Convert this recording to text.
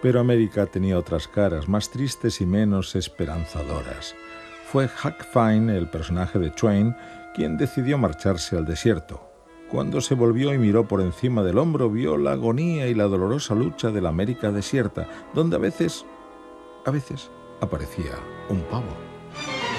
Pero América tenía otras caras, más tristes y menos esperanzadoras. Fue Huck Finn, el personaje de Twain, quien decidió marcharse al desierto. Cuando se volvió y miró por encima del hombro, vio la agonía y la dolorosa lucha de la América desierta, donde a veces aparecía un pavo.